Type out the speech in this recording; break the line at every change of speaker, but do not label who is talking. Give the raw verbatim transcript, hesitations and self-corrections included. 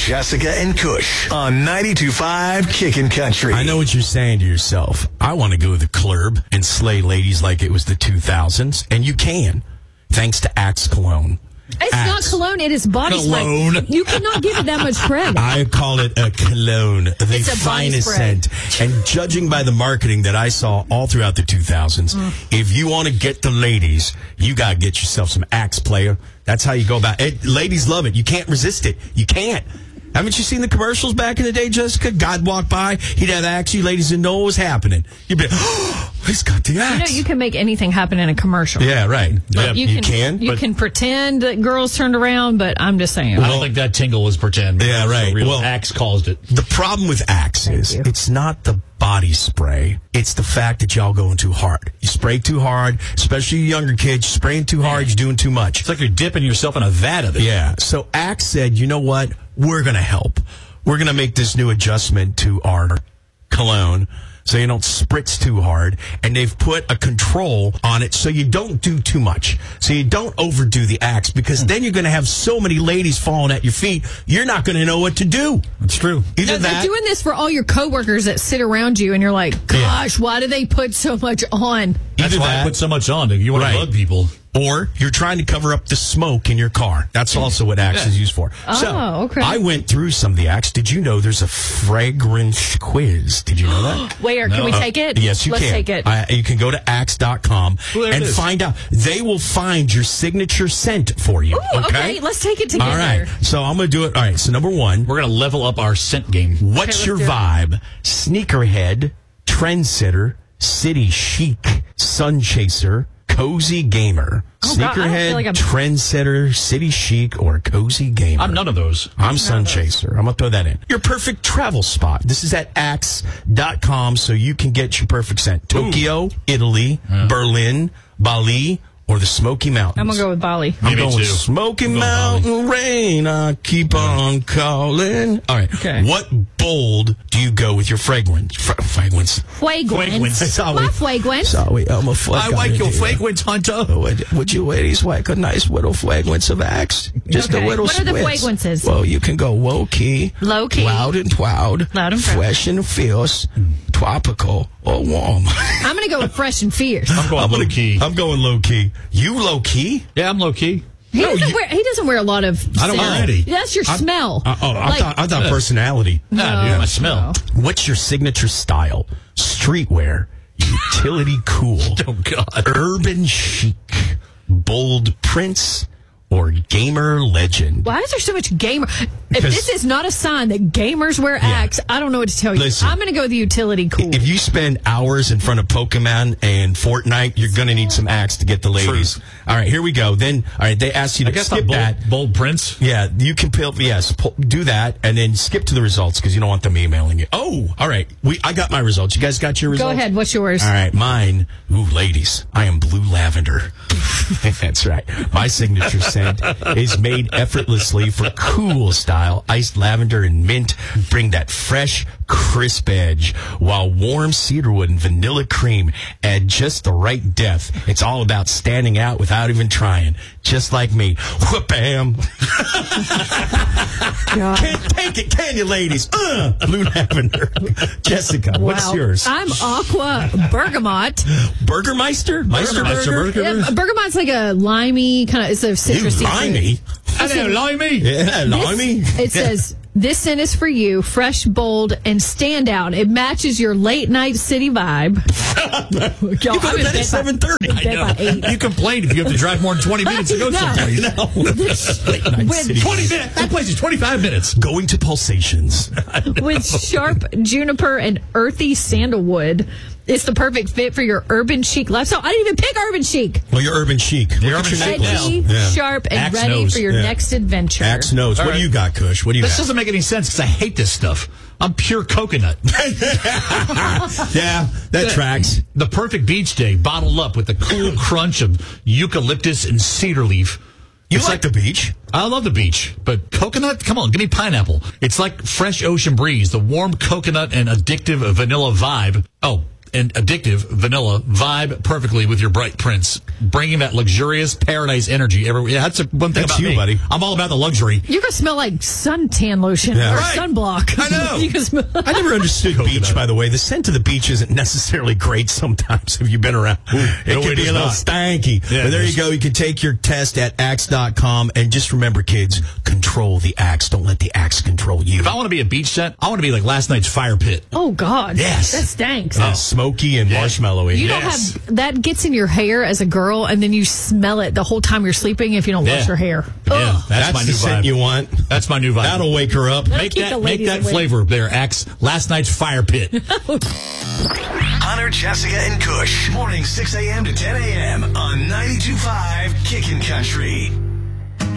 Jessica and Kush on ninety-two point five Kickin' Country.
I know what you're saying to yourself. I want to go to the club and slay ladies like it was the two thousands, and you can, thanks to Axe Cologne.
It's
Axe.
not cologne, it is body
Cologne.
spray. You cannot give it that much credit.
I call it a cologne, the
It's a body
finest
spray.
scent. And judging by the marketing that I saw all throughout the two thousands, mm. if you want to get the ladies, you got to get yourself some Axe, player. That's how you go about it. Ladies love it. You can't resist it. You can't. Haven't you seen the commercials back in the day, Jessica? God walked by, he'd have Axe. You ladies didn't know what was happening. You'd be like, oh, he's got the Axe.
You know, you can make anything happen in a commercial.
Yeah, right.
Like,
Yeah,
you,
you
can,
can.
You
but-
can pretend that girls turned around, but I'm just saying.
I don't think that tingle was pretend.
Yeah, right.
Real
Well,
Axe caused it.
The problem with Axe is
you.
it's not the body spray. It's the fact that y'all going too hard. You spray too hard, especially you younger kids. You're spraying too hard, you're doing too much.
It's like you're dipping yourself in a vat of it.
Yeah. So Axe said, you know what? We're going to help. We're going to make this new adjustment to our cologne so you don't spritz too hard. And they've put a control on it so you don't do too much. So you don't overdo the Axe, because then you're going to have so many ladies falling at your feet, you're not going to know what to do.
That's true.
Either
No, they're
that.
doing this for all your coworkers that sit around you, and you're like, gosh,
Yeah.
why do they put so much on?
That's
Either
why
that,
I put so much on. You want
Right.
to bug people.
or you're trying to cover up the smoke in your car. That's also what Axe is used for.
Oh,
so,
okay.
I went through some of the Axe. Did you know there's a fragrance quiz? Did you know that?
Where, can we take it?
Uh, yes, you
Let's
can.
take it.
Uh, you can go to axe dot com
Well, there it
and
is.
find out. They will find your signature scent for you.
Ooh, okay, let's take it together.
All right. So I'm going to do it. All right. So number one,
We're going to level up our scent game.
what's
Okay,
your
let's do it.
vibe? Sneakerhead, trendsetter, city chic, sun chaser, cozy gamer.
Oh, God, I don't
Sneakerhead,
feel like I'm-
trendsetter, city chic, or cozy gamer.
I'm none of those.
I'm Sun Chaser. I'm going to throw that in. Your perfect travel spot. This is at axe dot com, so you can get your perfect scent. Tokyo, Italy, Berlin, Bali, or the Smoky Mountains.
I'm going to go with Bali.
I'm
Me
going
too.
with Smoky
I'm going
Mountain rain. I keep on calling. All right.
Okay.
What bold do you go with your fragrance? Fra- fragrance.
Fragrance.
Sorry.
My fragrance.
Sorry, I'm a fuck.
I like your fragrance, Hunter.
Would, would you ladies like a nice little fragrance of Axe? Just
Okay.
a little
What are the
spritz.
fragrances?
Well, you can go low key,
Low key.
loud and proud,
Loud and proud.
fresh and fierce, tropical or warm.
I'm going to go with fresh and fierce.
I'm going
I'm
low
gonna-
key.
I'm going low key. You low key?
Yeah, I'm low key.
He,
No,
doesn't
you-
wear, he doesn't wear a lot of
I don't
scent.
wear any.
That's your smell.
Uh, oh, I
Like-
thought I thought personality.
Nah, dude, I smell.
What's your signature style? Streetwear, utility cool,
Oh, God.
urban chic, bold prince, or gamer legend?
Why is there so much gamer? If
Because-
this is not a sign that gamers wear Axe, I don't know what to tell you.
Listen.
I'm going to go with the utility cool.
If you spend hours in front of Pokemon and Fortnite, you're going to need some Axe to get the ladies.
True.
All right, here we go. Then, all right, they asked you
I
to
guess
skip
that
that.
bold, bold prince.
Yeah, you can pill, yes, pull, do that, and then skip to the results because you don't want them emailing you. Oh, all right. We, I got my results. You guys got your results?
Go ahead. What's yours?
All right, mine. Ooh, ladies, I am blue lavender. That's right. My signature scent is made effortlessly for cool style. Iced lavender and mint bring that fresh, crisp edge, while warm cedarwood and vanilla cream add just the right depth. It's all about standing out without even trying. Just like me. Whoop-bam. Can't take it, can you, ladies? Uh, blue lavender. Jessica, what's
Wow.
yours?
I'm Aqua Bergamot.
Burgermeister? Meister
Meister
Burger?
Burger?
Yeah, Bergamot's like a limey kind of. It's a
You
citrusy.
limey?
Hello, limey.
Yeah, limey?
This- It says, this scent is for you, fresh, bold, and stand out. It matches your late night city vibe.
You go to bed at seven thirty.
Bed by eight.
You complain if you have to drive more than twenty minutes to go
No.
someplace.
Late night
With-
city.
twenty minutes. That place is twenty-five minutes.
Going to Pulsations.
With sharp juniper and earthy sandalwood. It's the perfect fit for your urban chic lifestyle. I didn't even pick urban chic.
Well, you're urban chic. Look at
urban
your
chic
necklace.
Edgy,
Yeah.
sharp, and
Axe
ready
knows.
for your
Yeah.
next adventure.
Axe knows.
All
What do
right.
you got, Kush? What do you
This
got?
doesn't make any sense because I hate this stuff. I'm pure coconut.
Yeah, that tracks.
The perfect beach day, bottled up with the cool crunch of eucalyptus and cedar leaf.
You
It's
like the beach?
I love the beach, but coconut? Come on, give me pineapple. It's like fresh ocean breeze, the warm coconut and addictive vanilla vibe. Oh, and addictive vanilla vibe perfectly with your bright prints, bringing that luxurious paradise energy everywhere. Yeah, that's a, one thing
That's
about
you,
me.
buddy.
I'm all about the luxury.
You're going to smell like suntan lotion
Yeah.
or
Right.
sunblock.
I know.
You can smell-
I never understood beach, by the way. The scent of the beach isn't necessarily great sometimes if you've been around. it
no,
can
it
be
is
a little
not.
stanky.
Yeah,
but there
it
you
is.
go. You can take your test at axe dot com. And just remember, kids, control the axe. Don't let the axe control you.
If I want to be a beach scent, I want to be like last night's fire pit.
Oh, God.
Yes.
That stinks.
Uh, smoky and marshmallowy.
You
Yes.
don't have that gets in your hair as a girl, and then you smell it the whole time you're sleeping if you don't wash
Yeah.
your hair.
Yeah,
Ugh.
that's,
That's
my
the
new
scent
vibe.
you want.
That's my new vibe.
That'll wake her up.
make
keep
that
the
make
ladies
that
awake.
flavor there, Axe. Last night's fire pit.
Hunter, Jessica, and Kush. Morning six a.m. to ten a.m. on ninety-two point five Kickin' Country.